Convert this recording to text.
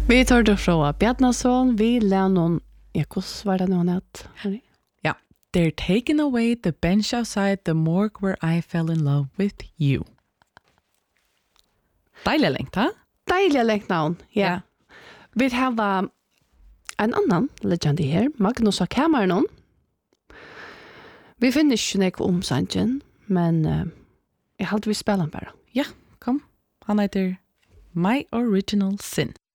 Vi tar det fra Bjarnason, vi lär någon, hvordan var det någon att? Ja. They're taking away the bench outside the morgue where I fell in love with you. Deilig lengt, ha? Deilig lengt navn, ja. Vi har en annan legend her, Magnus av Cameron. Vi finner ikke noe om sangen, men jeg halte vi spiller den bare. Ja, kom. Han heter My Original Sin.